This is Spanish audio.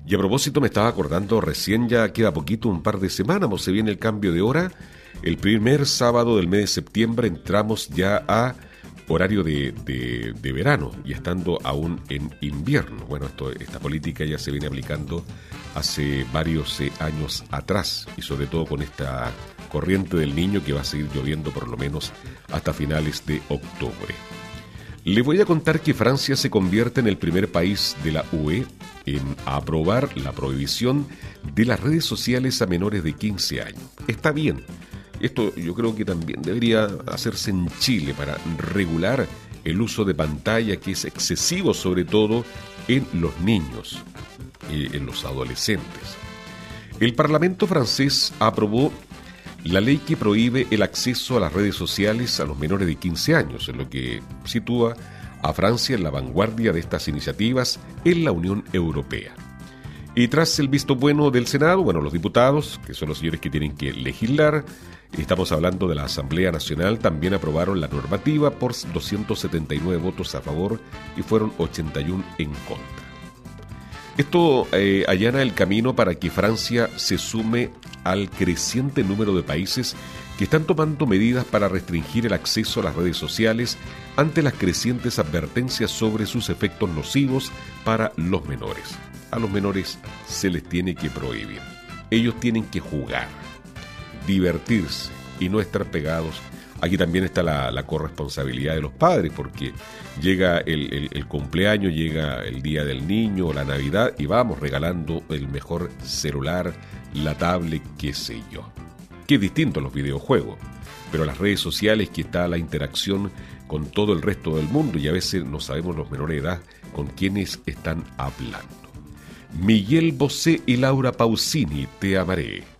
Y a propósito, me estaba acordando, recién ya queda poquito, un par de semanas, se viene el cambio de hora. El primer sábado del mes de septiembre entramos ya a horario de verano y estando aún en invierno. Bueno, esta política ya se viene aplicando hace varios años atrás y sobre todo con esta corriente del Niño que va a seguir lloviendo por lo menos hasta finales de octubre. Le voy a contar que Francia se convierte en el primer país de la UE en aprobar la prohibición de las redes sociales a menores de 15 años. Está bien. Esto yo creo que también debería hacerse en Chile para regular el uso de pantalla que es excesivo, sobre todo en los niños, en los adolescentes. El Parlamento francés aprobó la ley que prohíbe el acceso a las redes sociales a los menores de 15 años, en lo que sitúa a Francia en la vanguardia de estas iniciativas en la Unión Europea. Y tras el visto bueno del Senado, los diputados, que son los señores que tienen que legislar, estamos hablando de la Asamblea Nacional, también aprobaron la normativa por 279 votos a favor y fueron 81 en contra. Esto allana el camino para que Francia se sume al creciente número de países que están tomando medidas para restringir el acceso a las redes sociales ante las crecientes advertencias sobre sus efectos nocivos para los menores. A los menores se les tiene que prohibir. Ellos tienen que jugar, divertirse y no estar pegados. Aquí también está la corresponsabilidad de los padres, porque llega el cumpleaños, llega el Día del Niño o la Navidad y vamos regalando el mejor celular, la tablet, qué sé yo. Que es distinto a los videojuegos, pero las redes sociales, que está la interacción con todo el resto del mundo y a veces no sabemos los menores de edad con quiénes están hablando. Miguel Bosé y Laura Pausini, Te amaré.